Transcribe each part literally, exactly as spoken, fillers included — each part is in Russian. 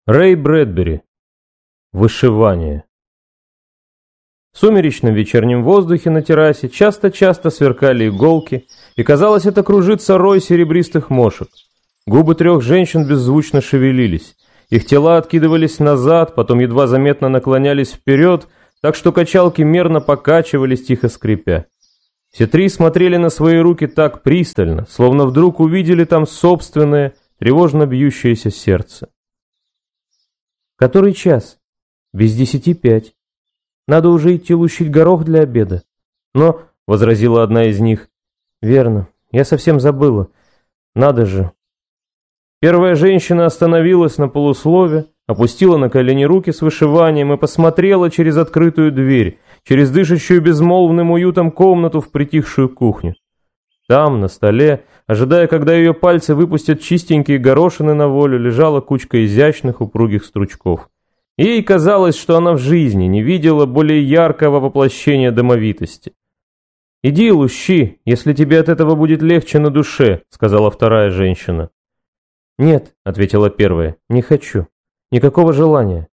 Рэй Брэдбери. Вышивание. В сумеречном вечернем воздухе на террасе часто-часто сверкали иголки, и казалось, это кружится рой серебристых мошек. Губы трех женщин беззвучно шевелились. Их тела откидывались назад, потом едва заметно наклонялись вперед, так что качалки мерно покачивались, тихо скрипя. Все три смотрели на свои руки так пристально, словно вдруг увидели там собственное, тревожно бьющееся сердце. «Который час?» «Без десяти пять. Надо уже идти лущить горох для обеда». «Но», — возразила одна из них, — «верно, я совсем забыла. Надо же». Первая женщина остановилась на полуслове, опустила на колени руки с вышиванием и посмотрела через открытую дверь, через дышащую безмолвным уютом комнату в притихшую кухню. Там, на столе, ожидая, когда ее пальцы выпустят чистенькие горошины на волю, лежала кучка изящных упругих стручков. Ей казалось, что она в жизни не видела более яркого воплощения домовитости. «Иди, лущи, если тебе от этого будет легче на душе», — сказала вторая женщина. «Нет», — ответила первая, — «не хочу. Никакого желания».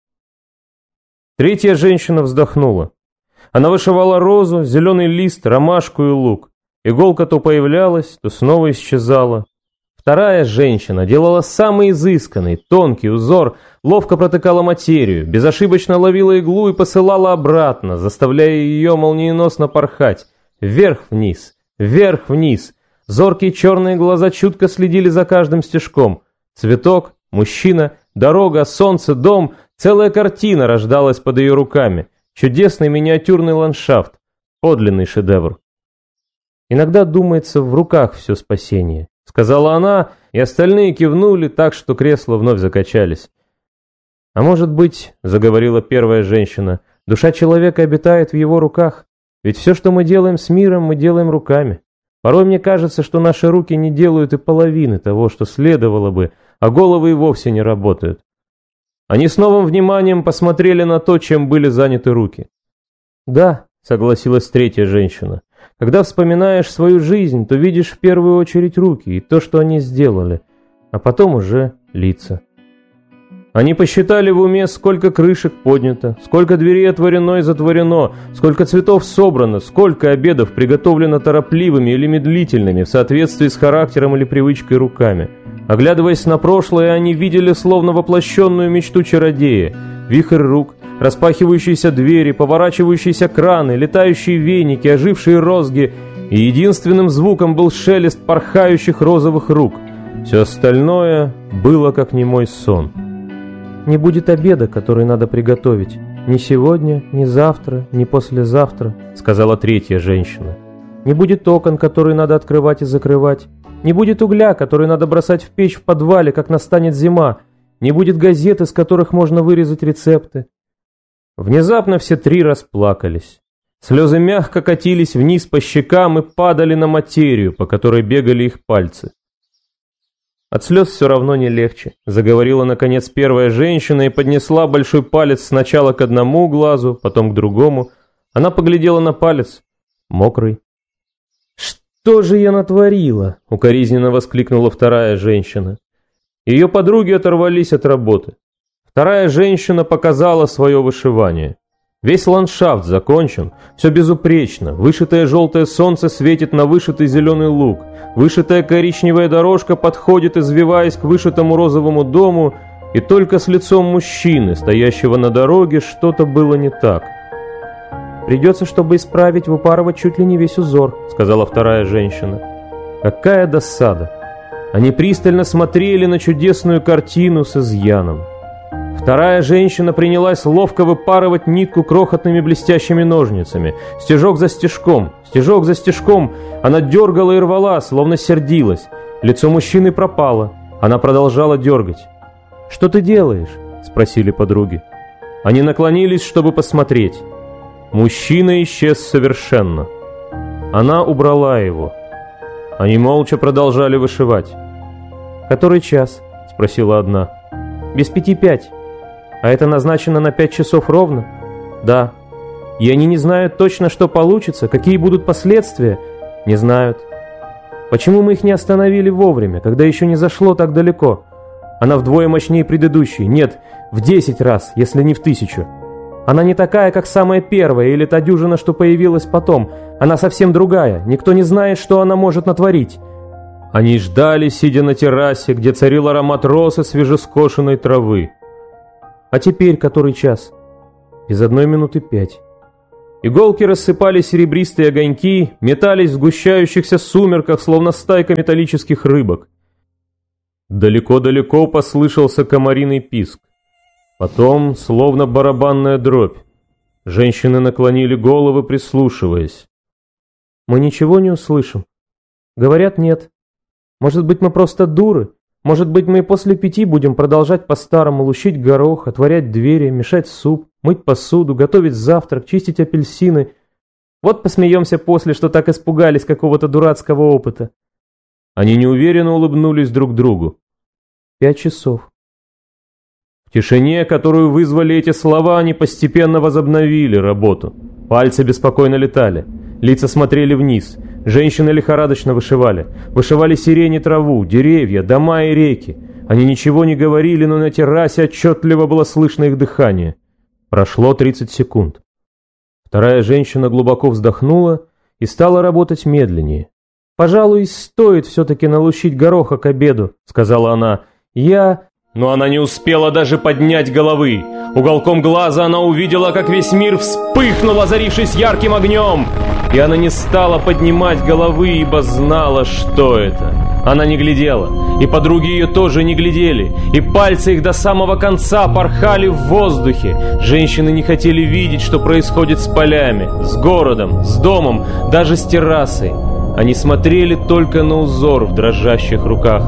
Третья женщина вздохнула. Она вышивала розу, зеленый лист, ромашку и лук. Иголка то появлялась, то снова исчезала. Вторая женщина делала самый изысканный, тонкий узор, ловко протыкала материю, безошибочно ловила иглу и посылала обратно, заставляя ее молниеносно порхать. Вверх-вниз, вверх-вниз. Зоркие черные глаза чутко следили за каждым стежком. Цветок, мужчина, дорога, солнце, дом, целая картина рождалась под ее руками. Чудесный миниатюрный ландшафт, подлинный шедевр. «Иногда, думается, в руках все спасение», — сказала она, и остальные кивнули так, что кресла вновь закачались. «А может быть, — заговорила первая женщина, — душа человека обитает в его руках, ведь все, что мы делаем с миром, мы делаем руками. Порой мне кажется, что наши руки не делают и половины того, что следовало бы, а головы и вовсе не работают». Они с новым вниманием посмотрели на то, чем были заняты руки. «Да», — согласилась третья женщина, — «когда вспоминаешь свою жизнь, то видишь в первую очередь руки и то, что они сделали, а потом уже лица». Они посчитали в уме, сколько крышек поднято, сколько дверей отворено и затворено, сколько цветов собрано, сколько обедов приготовлено торопливыми или медлительными в соответствии с характером или привычкой руками. Оглядываясь на прошлое, они видели словно воплощенную мечту чародея. Вихрь рук, распахивающиеся двери, поворачивающиеся краны, летающие веники, ожившие розги, и единственным звуком был шелест порхающих розовых рук. Все остальное было как немой сон. «Не будет обеда, который надо приготовить. Ни сегодня, ни завтра, ни послезавтра», — сказала третья женщина. «Не будет окон, которые надо открывать и закрывать. Не будет угля, который надо бросать в печь в подвале, как настанет зима. Не будет газет, из которых можно вырезать рецепты». Внезапно все три расплакались. Слезы мягко катились вниз по щекам и падали на материю, по которой бегали их пальцы. «От слез все равно не легче», — заговорила наконец первая женщина и поднесла большой палец сначала к одному глазу, потом к другому. Она поглядела на палец. Мокрый. «Что же я натворила?» — укоризненно воскликнула вторая женщина. Ее подруги оторвались от работы. Вторая женщина показала свое вышивание. Весь ландшафт закончен, все безупречно, вышитое желтое солнце светит на вышитый зеленый луг, вышитая коричневая дорожка подходит, извиваясь к вышитому розовому дому, и только с лицом мужчины, стоящего на дороге, что-то было не так. «Придется, чтобы исправить, выпарывать чуть ли не весь узор», — сказала вторая женщина. Какая досада! Они пристально смотрели на чудесную картину с изъяном. Вторая женщина принялась ловко выпарывать нитку крохотными блестящими ножницами. Стежок за стежком, стежок за стежком. Она дергала и рвала, словно сердилась. Лицо мужчины пропало. Она продолжала дергать. «Что ты делаешь?» — спросили подруги. Они наклонились, чтобы посмотреть. Мужчина исчез совершенно. Она убрала его. Они молча продолжали вышивать. «Который час?» — спросила одна. «Без пяти пять. А это назначено на пять часов ровно?» «Да». «И они не знают точно, что получится, какие будут последствия?» «Не знают». «Почему мы их не остановили вовремя, когда еще не зашло так далеко?» Она вдвое мощнее предыдущей, нет, в десять раз, если не в тысячу. Она не такая, как самая первая или та дюжина, что появилась потом. Она совсем другая, никто не знает, что она может натворить. Они ждали, сидя на террасе, где царил аромат роз и свежескошенной травы. А теперь который час? Без одной минуты пять. Иголки рассыпали серебристые огоньки, метались в сгущающихся сумерках, словно стайка металлических рыбок. Далеко-далеко послышался комариный писк. Потом, словно барабанная дробь, женщины наклонили головы, прислушиваясь. Мы ничего не услышим. Говорят, нет. Может быть, мы просто дуры? Может быть, мы и после пяти будем продолжать по-старому лущить горох, отворять двери, мешать суп, мыть посуду, готовить завтрак, чистить апельсины. Вот посмеемся после, что так испугались какого-то дурацкого опыта. Они неуверенно улыбнулись друг другу. Пять часов. В тишине, которую вызвали эти слова, они постепенно возобновили работу. Пальцы беспокойно летали. Лица смотрели вниз. Женщины лихорадочно вышивали. Вышивали сирень и траву, деревья, дома и реки. Они ничего не говорили, но на террасе отчетливо было слышно их дыхание. Прошло тридцать секунд. Вторая женщина глубоко вздохнула и стала работать медленнее. «Пожалуй, стоит все-таки налущить гороха к обеду», — сказала она. «Я...» Но она не успела даже поднять головы. Уголком глаза она увидела, как весь мир вспыхнул, озарившись ярким огнем. И она не стала поднимать головы, ибо знала, что это. Она не глядела, и подруги ее тоже не глядели, и пальцы их до самого конца порхали в воздухе. Женщины не хотели видеть, что происходит с полями, с городом, с домом, даже с террасой. Они смотрели только на узор в дрожащих руках.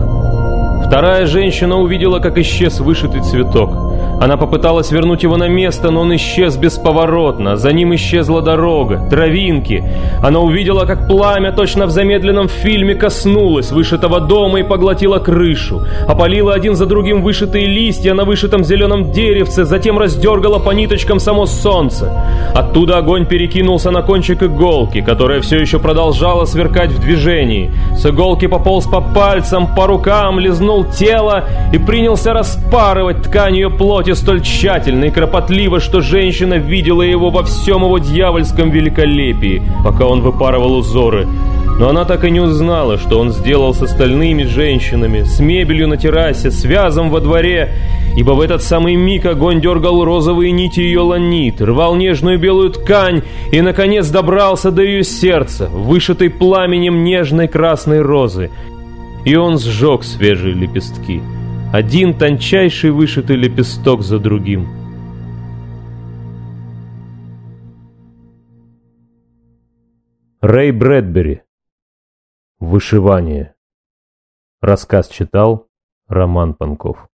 Вторая женщина увидела, как исчез вышитый цветок. Она попыталась вернуть его на место, но он исчез бесповоротно. За ним исчезла дорога, травинки. Она увидела, как пламя точно в замедленном фильме коснулось вышитого дома и поглотило крышу. Опалило один за другим вышитые листья на вышитом зеленом деревце, затем раздергало по ниточкам само солнце. Оттуда огонь перекинулся на кончик иголки, которая все еще продолжала сверкать в движении. С иголки пополз по пальцам, по рукам, лизнул тело и принялся распарывать ткань ее плоти столь тщательно и кропотливо, что женщина видела его во всем его дьявольском великолепии, пока он выпарывал узоры. Но она так и не узнала, что он сделал с остальными женщинами, с мебелью на террасе, с вязом во дворе, ибо в этот самый миг огонь дергал розовые нити ее ланит, рвал нежную белую ткань и, наконец, добрался до ее сердца, вышитой пламенем нежной красной розы. И он сжег свежие лепестки. Один тончайший вышитый лепесток за другим. Рэй Брэдбери. Вышивание. Рассказ читал Роман Панков.